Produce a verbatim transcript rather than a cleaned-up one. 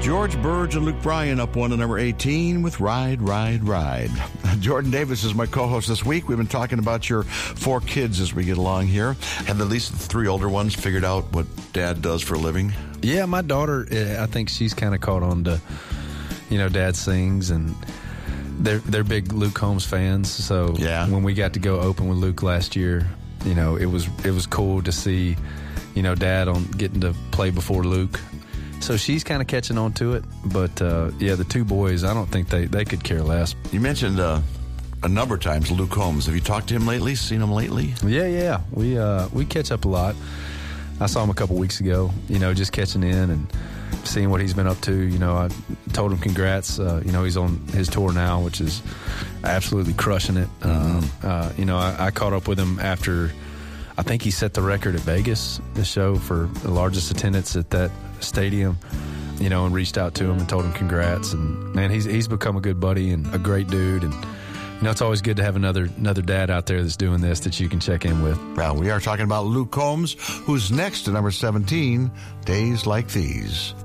George Burge and Luke Bryan up one to number eighteen with Ride, Ride, Ride. Jordan Davis is my co-host this week. We've been talking about your four kids as we get along here. Have at least the three older ones figured out what Dad does for a living? Yeah, my daughter, I think she's kind of caught on to, you know, Dad sings, and they're they're big Luke Combs fans. So yeah. When we got to go open with Luke last year, you know, it was it was cool to see, you know, Dad on getting to play before Luke. So she's kind of catching on to it. But, uh, yeah, the two boys, I don't think they, they could care less. You mentioned uh, a number of times Luke Combs. Have you talked to him lately, seen him lately? Yeah, yeah. We uh, we catch up a lot. I saw him a couple weeks ago, you know, just catching in and seeing what he's been up to. You know, I told him congrats. Uh, you know, he's on his tour now, which is absolutely crushing it. Mm-hmm. Uh, uh, you know, I, I caught up with him after, I think he set the record at Vegas, the show, for the largest attendance at that stadium, you know, and reached out to him and told him congrats. And, man, he's he's become a good buddy and a great dude. And, you know, it's always good to have another another dad out there that's doing this that you can check in with. Well, we are talking about Luke Combs, who's next to number seventeen, Days Like These.